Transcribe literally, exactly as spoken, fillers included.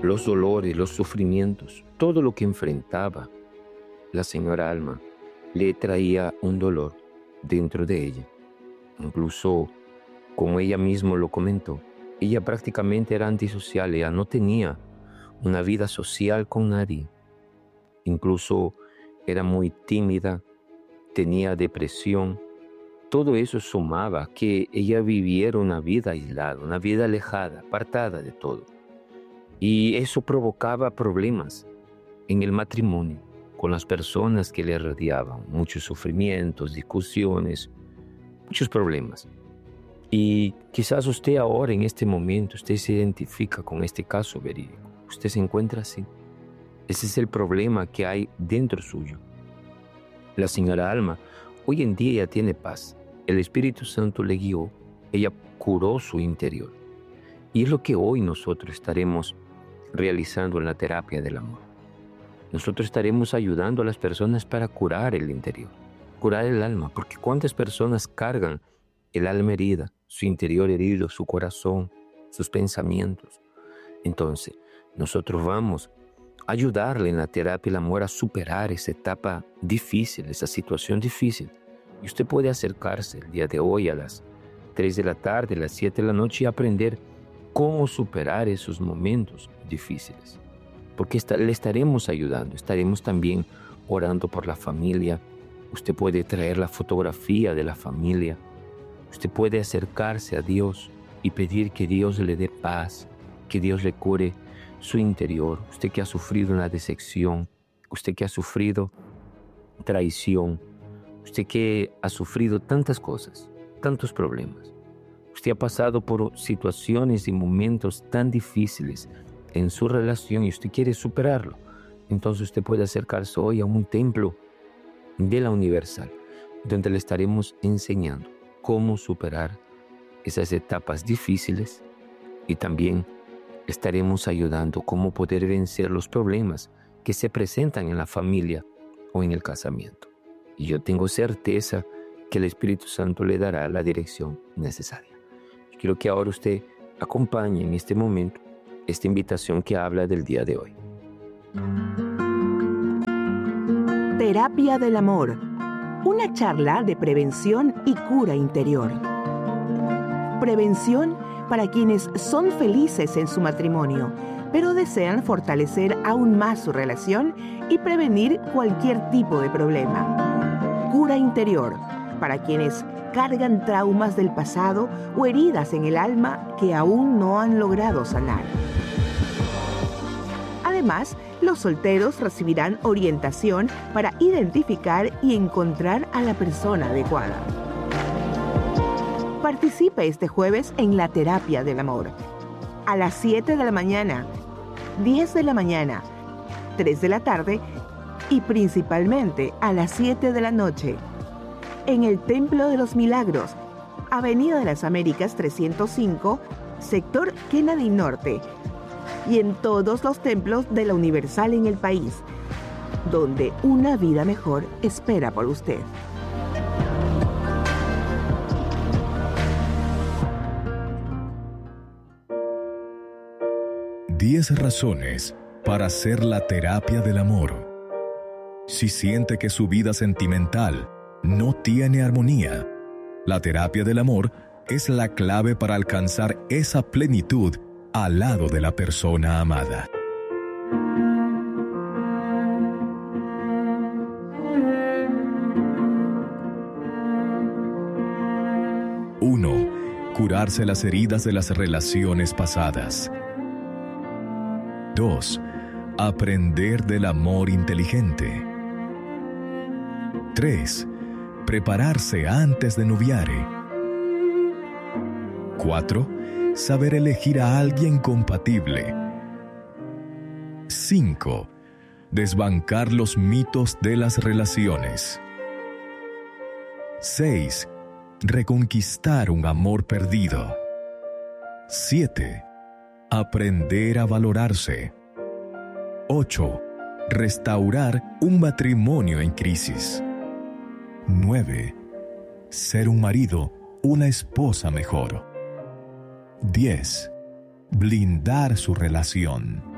los dolores, los sufrimientos, todo lo que enfrentaba la señora Alma le traía un dolor dentro de ella. Incluso, como ella misma lo comentó, ella prácticamente era antisocial, ella no tenía una vida social con nadie. Incluso era muy tímida, tenía depresión. Todo eso sumaba a que ella viviera una vida aislada, una vida alejada, apartada de todo. Y eso provocaba problemas en el matrimonio, con las personas que le rodeaban, muchos sufrimientos, discusiones, muchos problemas. Y quizás usted ahora, en este momento, usted se identifica con este caso verídico. Usted se encuentra así. Ese es el problema que hay dentro suyo. La señora Alma hoy en día ya tiene paz. El Espíritu Santo le guió, ella curó su interior. Y es lo que hoy nosotros estaremos realizando en la terapia del amor. Nosotros estaremos ayudando a las personas para curar el interior, curar el alma, porque cuántas personas cargan el alma herida, su interior herido, su corazón, sus pensamientos. Entonces, nosotros vamos a ayudarle en la terapia del amor a superar esa etapa difícil, esa situación difícil. Y usted puede acercarse el día de hoy a las tres de la tarde, a las siete de la noche y aprender cómo superar esos momentos difíciles. Porque está, le estaremos ayudando, estaremos también orando por la familia. Usted puede traer la fotografía de la familia. Usted puede acercarse a Dios y pedir que Dios le dé paz, que Dios le cure su interior. Usted que ha sufrido una decepción, usted que ha sufrido traición, usted que ha sufrido tantas cosas, tantos problemas. Usted ha pasado por situaciones y momentos tan difíciles en su relación y usted quiere superarlo. Entonces usted puede acercarse hoy a un templo de la Universal, donde le estaremos enseñando cómo superar esas etapas difíciles y también estaremos ayudando cómo poder vencer los problemas que se presentan en la familia o en el casamiento. Y yo tengo certeza que el Espíritu Santo le dará la dirección necesaria. Yo quiero que ahora usted acompañe en este momento esta invitación que habla del día de hoy. Terapia del amor. Una charla de prevención y cura interior. Prevención para quienes son felices en su matrimonio, pero desean fortalecer aún más su relación y prevenir cualquier tipo de problema. Cura interior para quienes cargan traumas del pasado o heridas en el alma que aún no han logrado sanar. Además, los solteros recibirán orientación para identificar y encontrar a la persona adecuada. Participe este jueves en la terapia del amor. A las siete de la mañana, diez de la mañana, tres de la tarde y principalmente a las siete de la noche. En el Templo de los Milagros, Avenida de las Américas trescientos cinco, sector Kennedy Norte, y en todos los templos de la Universal en el país, donde una vida mejor espera por usted. diez razones para hacer la terapia del amor. Si siente que su vida sentimental no tiene armonía, la terapia del amor es la clave para alcanzar esa plenitud al lado de la persona amada. uno. Curarse las heridas de las relaciones pasadas. dos. Aprender del amor inteligente. tres. Prepararse antes de noviare. cuatro. Saber elegir a alguien compatible. cinco. Desbancar los mitos de las relaciones. seis. Reconquistar un amor perdido. siete. Aprender a valorarse. ocho. Restaurar un matrimonio en crisis. nueve. Ser un marido, una esposa mejor. diez. Blindar su relación.